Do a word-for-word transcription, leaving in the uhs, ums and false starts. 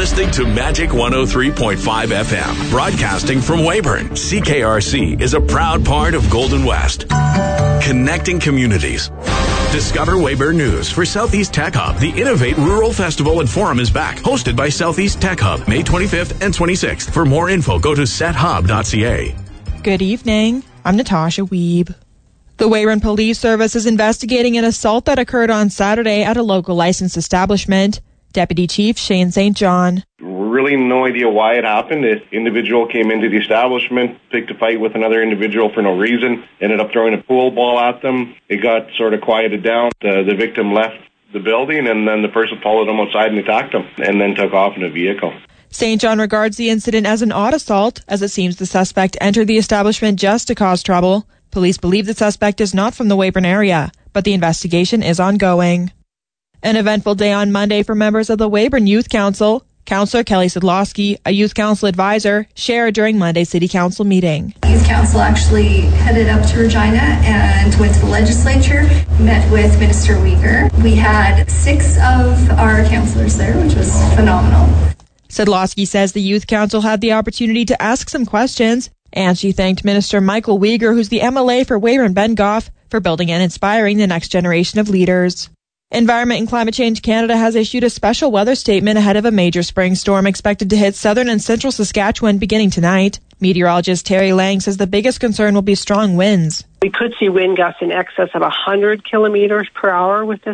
listening to Magic one oh three point five F M, broadcasting from Weyburn. C K R C is a proud part of Golden West, connecting communities. Discover Weyburn News for Southeast Tech Hub. The Innovate Rural Festival and Forum is back, hosted by Southeast Tech Hub, May twenty-fifth and twenty-sixth. For more info, go to set hub dot c a. Good evening. I'm Natasha Wiebe. The Weyburn Police Service is investigating an assault that occurred on Saturday at a local licensed establishment. Deputy Chief Shane Saint John. Really no idea why it happened. This individual came into the establishment, picked a fight with another individual for no reason, ended up throwing a pool ball at them. It got sort of quieted down. The, the victim left the building, and then the person followed him outside and attacked him, and then took off in a vehicle. Saint John regards the incident as an odd assault, as it seems the suspect entered the establishment just to cause trouble. Police believe the suspect is not from the Weyburn area, but the investigation is ongoing. An eventful day on Monday for members of the Weyburn Youth Council. Councillor Kelly Sidlowski, a youth council advisor, shared during Monday's City Council meeting. Youth Council actually headed up to Regina and went to the legislature, met with Minister Uyghur. We had six of our councillors there, which was phenomenal. Sidlowski says the Youth Council had the opportunity to ask some questions, and she thanked Minister Michael Uyghur, who's the M L A for Weyburn-Bengoff, for building and inspiring the next generation of leaders. Environment and Climate Change Canada has issued a special weather statement ahead of a major spring storm expected to hit southern and central Saskatchewan beginning tonight. Meteorologist Terry Lang says the biggest concern will be strong winds. We could see wind gusts in excess of one hundred kilometers per hour with this